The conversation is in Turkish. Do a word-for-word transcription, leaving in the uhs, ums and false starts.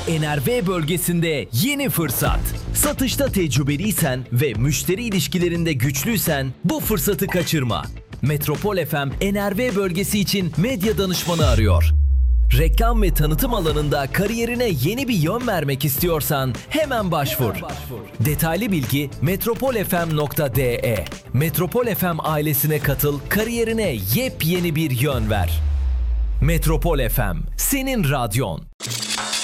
N R V bölgesinde yeni fırsat. Satışta tecrübeliysen ve müşteri ilişkilerinde güçlüysen bu fırsatı kaçırma. Metropol F M N R V bölgesi için medya danışmanı arıyor. Reklam ve tanıtım alanında kariyerine yeni bir yön vermek istiyorsan hemen başvur. Hemen başvur. Detaylı bilgi metropolfm nokta de. Metropol F M ailesine katıl, kariyerine yepyeni bir yön ver. Metropol F M, senin radyon.